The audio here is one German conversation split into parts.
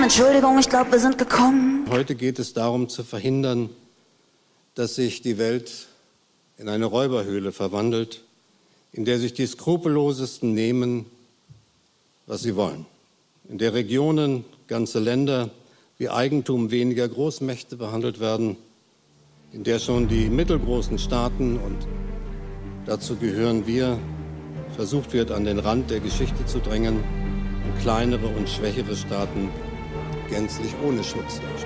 Entschuldigung, ich glaube, wir sind gekommen. Heute geht es darum zu verhindern, dass sich die Welt in eine Räuberhöhle verwandelt, in der sich die Skrupellosesten nehmen, was sie wollen. In der Regionen, ganze Länder wie Eigentum weniger Großmächte behandelt werden, in der schon die mittelgroßen Staaten, und dazu gehören wir, versucht wird, an den Rand der Geschichte zu drängen und kleinere und schwächere Staaten gänzlich ohne Schutz dastehen.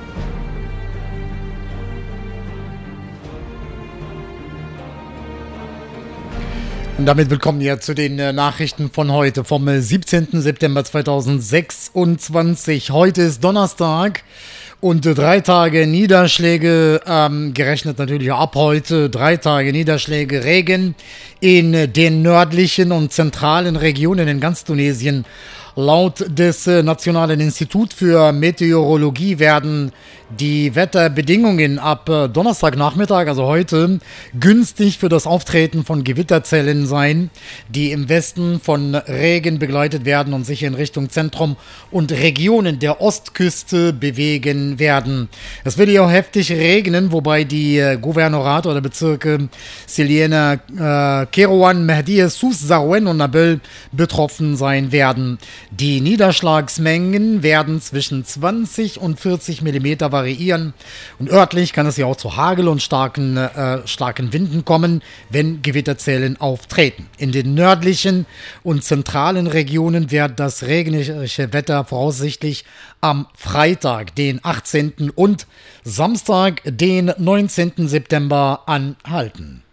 Und damit willkommen hier zu den Nachrichten von heute, vom 17. September 2026. Heute ist Donnerstag und 3 Tage Niederschläge, gerechnet natürlich ab heute, 3 Tage Niederschläge, Regen in den nördlichen und zentralen Regionen in ganz Tunesien. Laut des Nationalen Instituts für Meteorologie werden die Wetterbedingungen ab Donnerstagnachmittag, also heute, günstig für das Auftreten von Gewitterzellen sein, die im Westen von Regen begleitet werden und sich in Richtung Zentrum und Regionen der Ostküste bewegen werden. Es wird hier auch heftig regnen, wobei die Gouvernorate oder Bezirke Siliena, Kerouan, Mehdi, Souss, Sarouen und Nabel betroffen sein werden. Die Niederschlagsmengen werden zwischen 20 und 40 mm variieren und örtlich kann es ja auch zu Hagel und starken Winden kommen, wenn Gewitterzellen auftreten. In den nördlichen und zentralen Regionen wird das regnerische Wetter voraussichtlich am Freitag, den 18. und Samstag, den 19. September anhalten.